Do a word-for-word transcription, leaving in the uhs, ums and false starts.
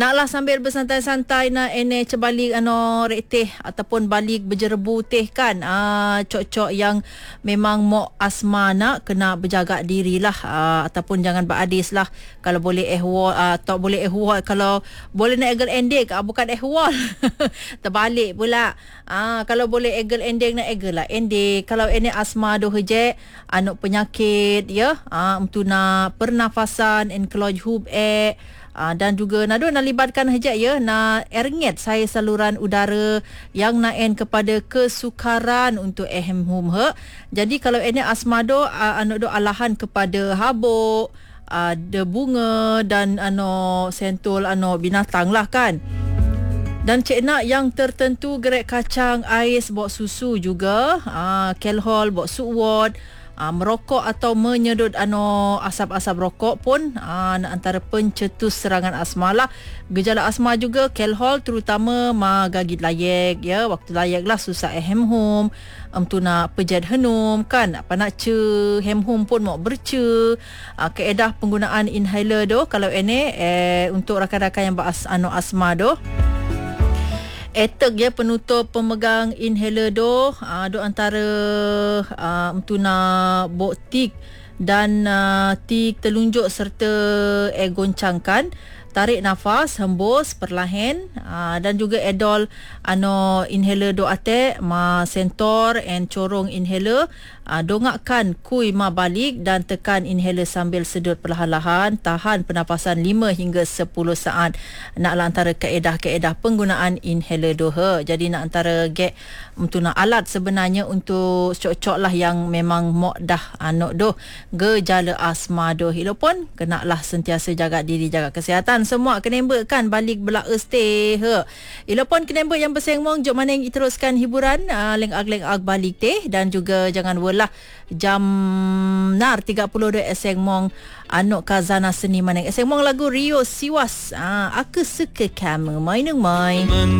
Naklah sambil bersantai-santai na ene cebalik ano reteh ataupun balik berjerebu teh kan. Ah cok-cok yang memang mo asma nak kena berjaga dirilah ah, ataupun jangan beradis lah. Kalau boleh ehwal ah, tak boleh ehwal, kalau boleh nak egel endek ah, bukan ehwal. Terbalik pula. Ah kalau boleh egel endek nak egel lah endek. Kalau ene asma doh je anu penyakit ya ah untuk nak pernafasan en keloj hub e. Uh, dan juga nado nalibatkan hajat ya na ernget saya saluran udara yang naen kepada kesukaran untuk ehem hum he. Jadi kalau ini asma do uh, anu do alahan kepada habuk, ada uh, bunga dan ano sentul ano binatang lah kan. Dan cik nak yang tertentu gerek kacang ais bok susu juga, uh, kelhol bok suwot. Uh, merokok atau menyedut ano asap-asap rokok pun uh, antara pencetus serangan asma lah. Gejala asma juga kelhol terutama ma gagit layek ya, waktu layek lah susah ehem hum um, tu nak pejat henum kan, apa nak ce hem hum pun mau berce. Uh, keedah penggunaan inhaler doh kalau ini eh, untuk rakan-rakan yang beras ano asma doh. Etek ya penutup pemegang inhaler doh uh, do antara uh, untuk nak bok tik dan uh, tik telunjuk serta eh goncangkan, tarik nafas hembus perlahan uh, dan juga edol ano inhaler do ate ma sentor and corong inhaler uh, dongakkan kui ma balik dan tekan inhaler sambil sedut perlahan-lahan, tahan pernafasan lima hingga sepuluh saat. Naklah antara kaedah-kaedah penggunaan inhaler do he. Jadi nak antara gek untuk nak alat sebenarnya untuk cok-cok lah yang memang mok dah anu doh gejala asma doh. Ilo pun kenalah sentiasa jaga diri, jaga kesihatan. Semua kenembek kan balik belak stay he. Ilo pun kenembek yang bersengmong jom mana yang teruskan hiburan uh, leng-ag-leng-ag balik teh dan juga jangan welah jam nar tiga puluh dua esengmong anok kazana seni maneng esengmong lagu Rio Siwas. Ah uh, aku suka kamu main main.